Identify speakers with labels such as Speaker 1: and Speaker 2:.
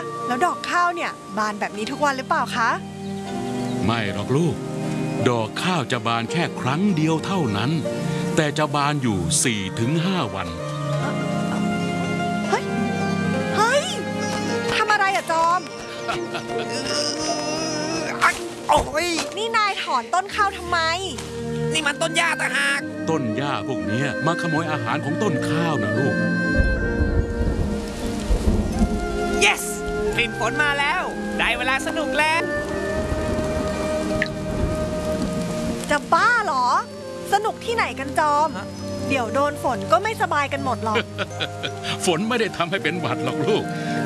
Speaker 1: แล้วดอกข้าวเนี่ยบานแบบนี้ทุกวันหรือเปล่าคะ
Speaker 2: ไม่หรอกลูก ดอกข้าวจะบานแค่ครั้งเดียวเท่านั้น แต่จะบานอยู่ 4-5 วัน
Speaker 1: เฮ้ยทำอะไรอะจอม
Speaker 3: โอ้ย
Speaker 1: นี่นายถอนต้นข้าวทำไม
Speaker 3: นี่มันต้นหญ้าต่างหาก
Speaker 2: ต้นหญ้าพวกเนี้ยมาขโมยอาหารของต้นข้าวนะลูก
Speaker 3: yes กลิ่นฝนมาแล้ว ได้เวลาสนุกแล้ว
Speaker 1: จะบ้าเหรอ สนุกที่ไหนกันจอม
Speaker 3: ฮะ
Speaker 1: เดี๋ยวโดนฝนก็ไม่สบายกันหมดหรอก
Speaker 2: ฝนไม่ได้ทำให้เป็นหวัดหรอกลูก